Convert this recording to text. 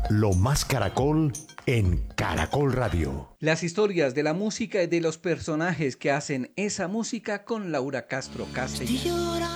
Lo más Caracol en Caracol Radio. Las historias de la música y de los personajes que hacen esa música con Laura Castro Castellano.